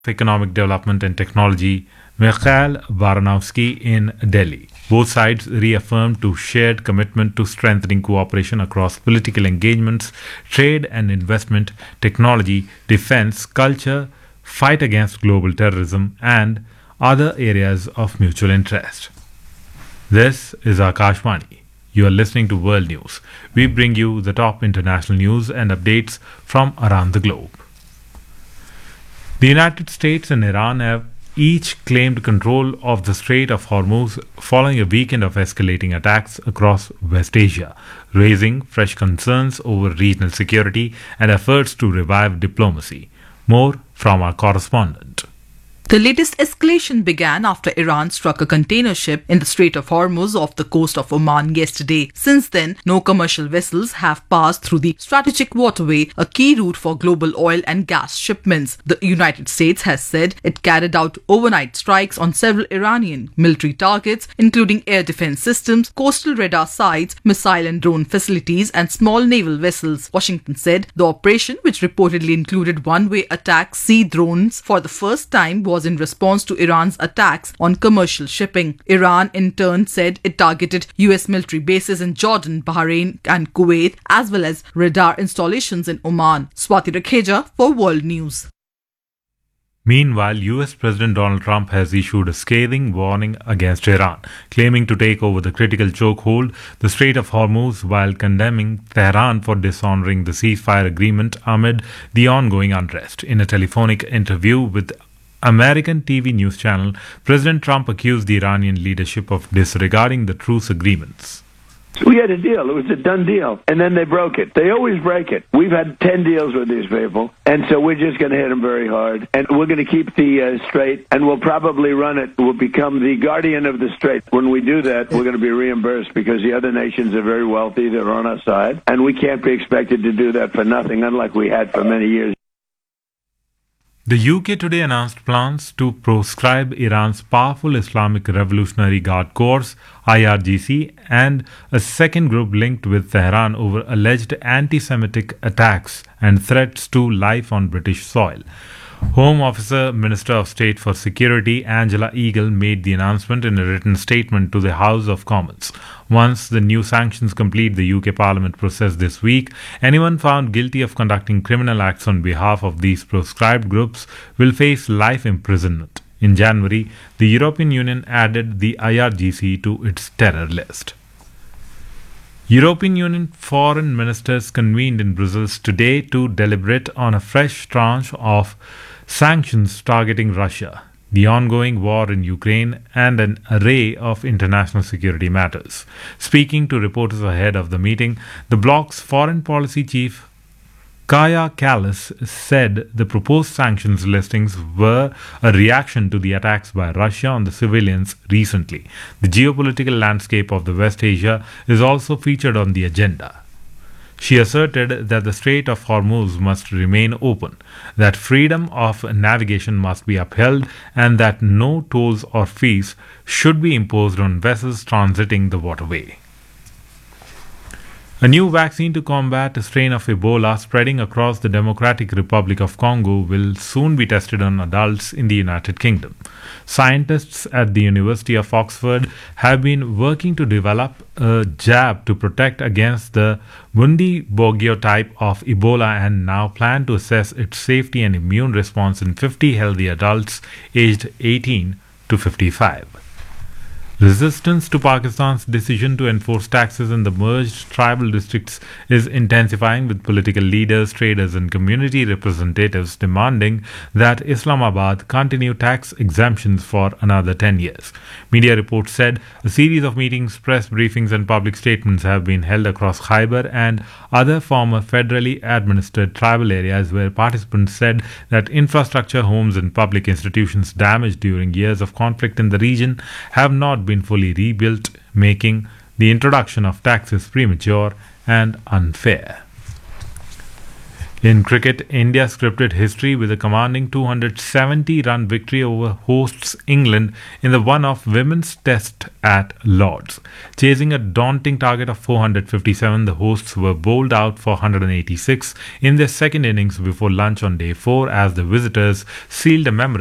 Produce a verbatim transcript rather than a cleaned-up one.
Economic Development and Technology, Mikhail Baranowski, in Delhi. Both sides reaffirmed to shared commitment to strengthening cooperation across political engagements, trade and investment, technology, defense, culture, fight against global terrorism, and other areas of mutual interest. This is Akashvani. You are listening to World News. We bring you the top international news and updates from around the globe. The United States and Iran have each claimed control of the Strait of Hormuz following a weekend of escalating attacks across West Asia, raising fresh concerns over regional security and efforts to revive diplomacy. More from our correspondent. The latest escalation began after Iran struck a container ship in the Strait of Hormuz off the coast of Oman yesterday. Since then, no commercial vessels have passed through the strategic waterway, a key route for global oil and gas shipments. The United States has said it carried out overnight strikes on several Iranian military targets, including air defense systems, coastal radar sites, missile and drone facilities, and small naval vessels. Washington said the operation, which reportedly included one-way attack sea drones for the first time, was in response to Iran's attacks on commercial shipping. Iran in turn said it targeted U S military bases in Jordan, Bahrain and Kuwait, as well as radar installations in Oman. Swati Rakheja for World News. Meanwhile, U S President Donald Trump has issued a scathing warning against Iran, claiming to take over the critical chokehold, the Strait of Hormuz, while condemning Tehran for dishonoring the ceasefire agreement amid the ongoing unrest. In a telephonic interview with American T V news channel, President Trump accused the Iranian leadership of disregarding the truce agreements. We had a deal. It was a done deal. And then they broke it. They always break it. We've had ten deals with these people. And so we're just going to hit them very hard. And we're going to keep the uh, strait. And we'll probably run it. We'll become the guardian of the strait. When we do that, we're going to be reimbursed because the other nations are very wealthy. They're on our side. And we can't be expected to do that for nothing, unlike we had for many years. The U K today announced plans to proscribe Iran's powerful Islamic Revolutionary Guard Corps, I R G C, and a second group linked with Tehran over alleged anti-Semitic attacks and threats to life on British soil. Home Officer, Minister of State for Security Angela Eagle made the announcement in a written statement to the House of Commons. Once the new sanctions complete the U K Parliament process this week, anyone found guilty of conducting criminal acts on behalf of these proscribed groups will face life imprisonment. In January, the European Union added the I R G C to its terror list. European Union foreign ministers convened in Brussels today to deliberate on a fresh tranche of sanctions targeting Russia, the ongoing war in Ukraine, and an array of international security matters. Speaking to reporters ahead of the meeting, the bloc's foreign policy chief Kaja Kallas said the proposed sanctions listings were a reaction to the attacks by Russia on the civilians recently. The geopolitical landscape of the West Asia is also featured on the agenda. She asserted that the Strait of Hormuz must remain open, that freedom of navigation must be upheld, and that no tolls or fees should be imposed on vessels transiting the waterway. A new vaccine to combat a strain of Ebola spreading across the Democratic Republic of Congo will soon be tested on adults in the United Kingdom. Scientists at the University of Oxford have been working to develop a jab to protect against the Bundibugyo type of Ebola and now plan to assess its safety and immune response in fifty healthy adults aged eighteen to fifty-five. Resistance to Pakistan's decision to enforce taxes in the merged tribal districts is intensifying, with political leaders, traders and community representatives demanding that Islamabad continue tax exemptions for another ten years. Media reports said a series of meetings, press briefings and public statements have been held across Khyber and other former federally administered tribal areas where participants said that infrastructure, homes and public institutions damaged during years of conflict in the region have not been been fully rebuilt, making the introduction of taxes premature and unfair. In cricket, India scripted history with a commanding two hundred seventy run victory over hosts England in the one-off women's test at Lord's. Chasing a daunting target of four hundred fifty-seven, the hosts were bowled out for one hundred eighty-six in their second innings before lunch on day four as the visitors sealed a memorable